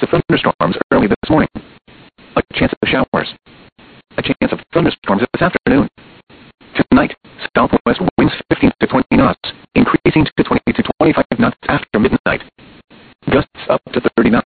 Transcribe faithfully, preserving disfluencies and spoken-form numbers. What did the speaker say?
of thunderstorms early this morning. A chance of showers. A chance of thunderstorms this afternoon. Tonight, southwest winds fifteen to twenty knots, increasing to twenty to twenty-five knots after midnight. Gusts up to thirty knots.